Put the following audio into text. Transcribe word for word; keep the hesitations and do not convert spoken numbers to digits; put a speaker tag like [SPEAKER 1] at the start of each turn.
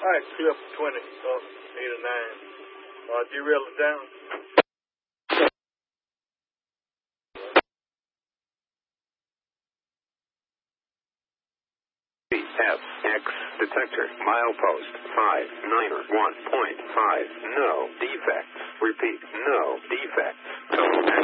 [SPEAKER 1] All right, clear up twenty, uh, eight or nine. Uh, derail it down.
[SPEAKER 2] F X detector milepost five niner one point five. No defects. Repeat, no defects. Total